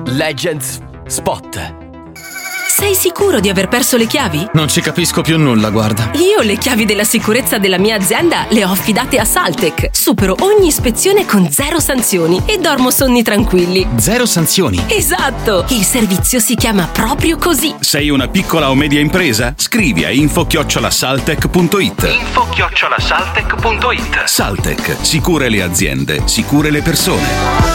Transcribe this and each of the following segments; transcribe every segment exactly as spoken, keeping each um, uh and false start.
Legends Spot. Sei sicuro di aver perso le chiavi? Non ci capisco più nulla, guarda. Io le chiavi della sicurezza della mia azienda le ho affidate a Saltec. Supero ogni ispezione con zero sanzioni e dormo sonni tranquilli. Zero sanzioni? Esatto! Il servizio si chiama proprio così. Sei una piccola o media impresa? Scrivi a info chiocciola saltec punto it. info chiocciola saltec punto it. Saltec, sicure le aziende, sicure le persone.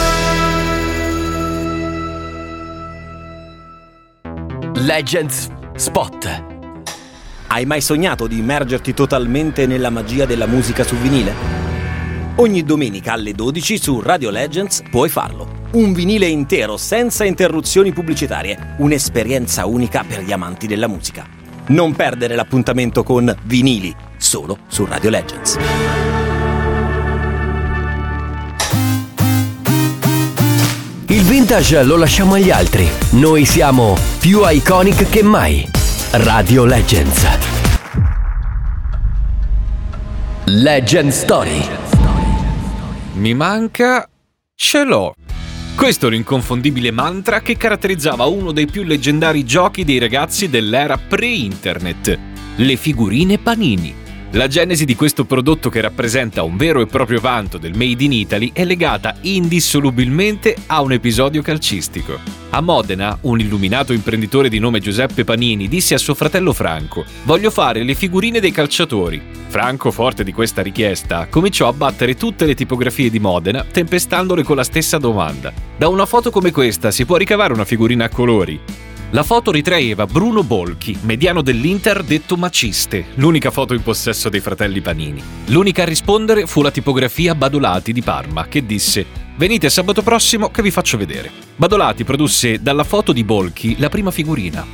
Legends Spot. Hai mai sognato di immergerti totalmente nella magia della musica su vinile? Ogni domenica alle dodici su Radio Legends puoi farlo. Un vinile intero senza interruzioni pubblicitarie, un'esperienza unica per gli amanti della musica. Non perdere l'appuntamento con Vinili, solo su Radio Legends. Il vintage lo lasciamo agli altri. Noi siamo più iconic che mai. Radio Legends. Legend Story. Mi manca, ce l'ho. Questo è l'inconfondibile mantra che caratterizzava uno dei più leggendari giochi dei ragazzi dell'era pre-internet, le figurine Panini. La genesi di questo prodotto, che rappresenta un vero e proprio vanto del Made in Italy, è legata indissolubilmente a un episodio calcistico. A Modena, un illuminato imprenditore di nome Giuseppe Panini disse a suo fratello Franco: «Voglio fare le figurine dei calciatori». Franco, forte di questa richiesta, cominciò a battere tutte le tipografie di Modena, tempestandole con la stessa domanda: «Da una foto come questa si può ricavare una figurina a colori?» La foto ritraeva Bruno Bolchi, mediano dell'Inter detto Maciste, l'unica foto in possesso dei fratelli Panini. L'unica a rispondere fu la tipografia Badolati di Parma, che disse: «Venite sabato prossimo che vi faccio vedere». Badolati produsse dalla foto di Bolchi la prima figurina.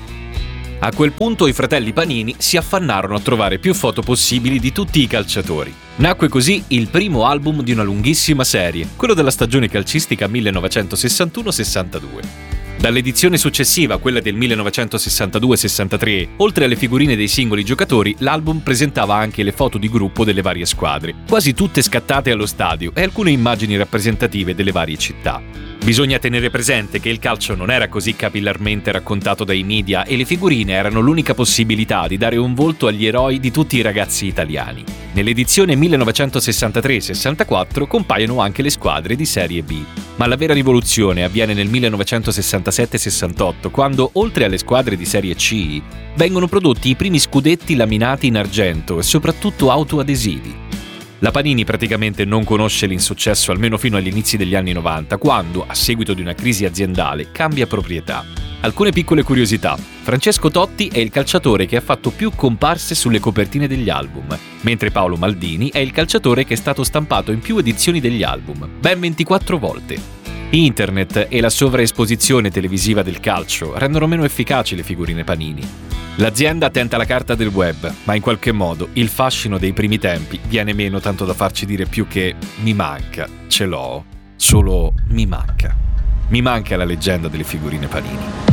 A quel punto i fratelli Panini si affannarono a trovare più foto possibili di tutti i calciatori. Nacque così il primo album di una lunghissima serie, quello della stagione calcistica millenovecentosessantuno sessantadue. Dall'edizione successiva, quella del millenovecentosessantadue sessantatré, oltre alle figurine dei singoli giocatori, l'album presentava anche le foto di gruppo delle varie squadre, quasi tutte scattate allo stadio, e alcune immagini rappresentative delle varie città. Bisogna tenere presente che il calcio non era così capillarmente raccontato dai media e le figurine erano l'unica possibilità di dare un volto agli eroi di tutti i ragazzi italiani. Nell'edizione millenovecentosessantatré sessantaquattro compaiono anche le squadre di Serie B. Ma la vera rivoluzione avviene nel millenovecentosessantasette sessantotto, quando, oltre alle squadre di Serie C, vengono prodotti i primi scudetti laminati in argento e soprattutto autoadesivi. La Panini praticamente non conosce l'insuccesso almeno fino agli inizi degli anni novanta, quando, a seguito di una crisi aziendale, cambia proprietà. Alcune piccole curiosità. Francesco Totti è il calciatore che ha fatto più comparse sulle copertine degli album, mentre Paolo Maldini è il calciatore che è stato stampato in più edizioni degli album, ben ventiquattro volte. Internet e la sovraesposizione televisiva del calcio rendono meno efficaci le figurine Panini. L'azienda tenta la carta del web, ma in qualche modo il fascino dei primi tempi viene meno, tanto da farci dire più che mi manca, ce l'ho, solo mi manca. Mi manca la leggenda delle figurine Panini.